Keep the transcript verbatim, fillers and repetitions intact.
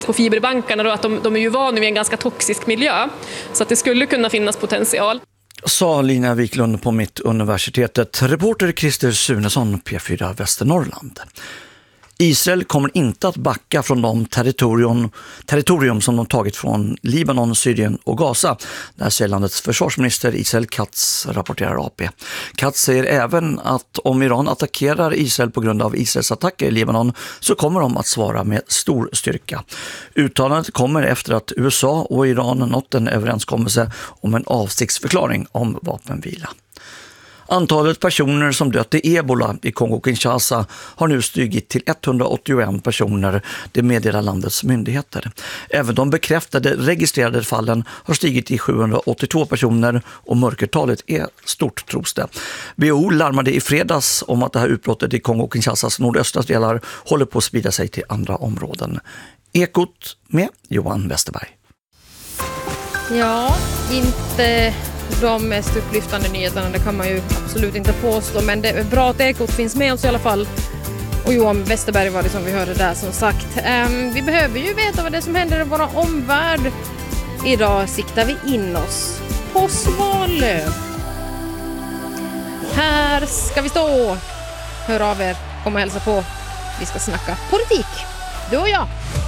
På fiberbankarna då, att de, de är ju vana vid en ganska toxisk miljö, så att det skulle kunna finnas potential. Sa Lina Wiklund på Mittuniversitetet. Reporter Christer Sunesson, P fyra Västernorrland. Israel kommer inte att backa från de territorium, territorium som de tagit från Libanon, Syrien och Gaza. Där säger landets försvarsminister Israel Katz, rapporterar A P. Katz säger även att om Iran attackerar Israel på grund av Israels attacker i Libanon så kommer de att svara med stor styrka. Uttalandet kommer efter att U S A och Iran nått en överenskommelse om en avsiktsförklaring om vapenvila. Antalet personer som dött i ebola i Kongo-Kinshasa har nu stigit till etthundraåttioen personer, det meddelar landets myndigheter. Även de bekräftade registrerade fallen har stigit till sjuhundraåttiotvå personer och mörkertalet är stort, tros det. W H O larmade i fredags om att det här utbrottet i Kongo-Kinshasas nordöstra delar håller på att sprida sig till andra områden. Ekot med Johan Westerberg. Ja, inte de mest upplyftande nyheterna, det kan man ju absolut inte påstå, men det är bra att Ekot finns med oss i alla fall. Och Johan Westerberg var det som vi hörde där, som sagt. Um, vi behöver ju veta vad det är som händer i vår omvärld. Idag siktar vi in oss på Svalöv. Här ska vi stå. Hör av er, kom och hälsa på. Vi ska snacka politik, du och jag.